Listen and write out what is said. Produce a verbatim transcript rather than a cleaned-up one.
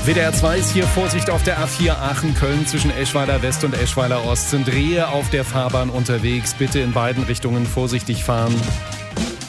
W D R zwei ist hier Vorsicht auf der A vier Aachen-Köln zwischen Eschweiler West und Eschweiler Ost. Sind Rehe auf der Fahrbahn unterwegs. Bitte in beiden Richtungen vorsichtig fahren.